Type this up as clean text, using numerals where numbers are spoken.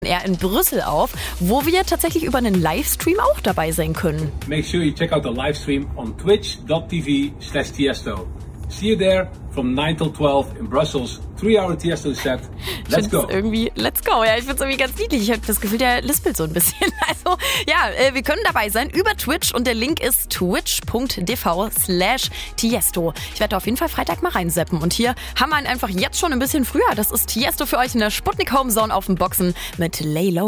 er in Brüssel auf, wo wir tatsächlich über einen Livestream auch dabei sein können. Make sure you check out the livestream on twitch.tv/Tiesto. See you there from 9 till 12 in Brussels. 3-hour Tiesto set. Let's go. Irgendwie, let's go. Ja, ich finde es irgendwie ganz niedlich. Ich habe das Gefühl, der lispelt so ein bisschen. Also, ja, wir können dabei sein über Twitch und der Link ist twitch.tv/Tiesto. Ich werde auf jeden Fall Freitag mal reinseppen. Und hier haben wir ihn einfach jetzt schon ein bisschen früher. Das ist Tiesto für euch in der Sputnik Home Zone auf dem Boxen mit Lay Low.